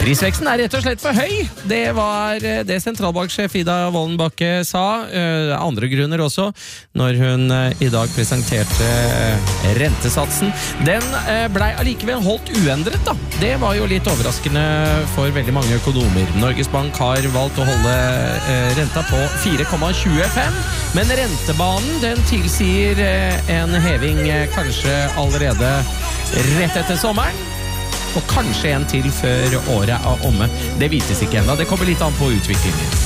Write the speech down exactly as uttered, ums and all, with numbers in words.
Prisveksten er rett og slett for høy. Det var det sentralbanksjef Ida Wolden Bakke sa. Andre grunner også, når hun i dag presenterte rentesatsen. Den ble allikevel holdt uendret da. Det var jo litt overraskende for veldig mange økonomer. Norges Bank har valgt å holde renta på fire komma tjuefem, men rentebanen den tilsier en heving kanskje allerede rett etter sommeren. Og kanskje en til før året er omme. Det vites ikke enda. Det kommer litt an på utviklingen.